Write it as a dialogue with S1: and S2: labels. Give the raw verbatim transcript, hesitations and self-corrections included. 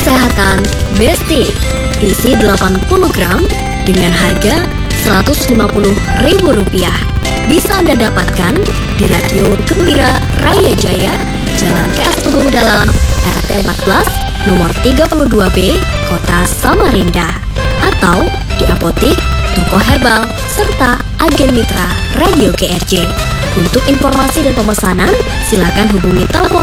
S1: Kesehatan Besti isi delapan puluh gram dengan harga seratus lima puluh ribu rupiah. Bisa Anda dapatkan di Radio Gembira Raya Jaya, Jalan K S Tunggu Dalam, R T empat belas, nomor tiga puluh dua B, Kota Samarinda. Atau di apotik, toko herbal, serta agen mitra Radio G R J. Untuk informasi dan pemesanan, silakan hubungi telepon